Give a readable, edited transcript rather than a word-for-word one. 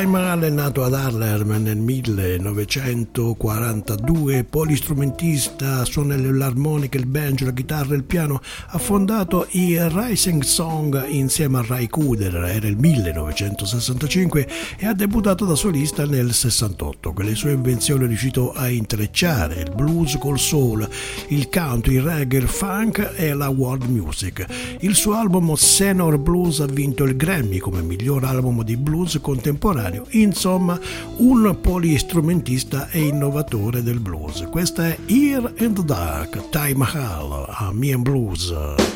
Ty Mahal è nato ad Harlem nel 1942, polistrumentista, suona l'armonica, il banjo, la chitarra e il piano. Ha fondato i Rising Song insieme a Ry Cooder, era il 1965, e ha debuttato da solista nel 68. Con le sue invenzioni è riuscito a intrecciare il blues col soul, il country, il reggae, il funk e la world music. Il suo album Senior Blues ha vinto il Grammy come miglior album di blues contemporaneo. Insomma, un polistrumentista e innovatore del blues. Questa è Here in the Dark, Ty Mahal a Me and Blues.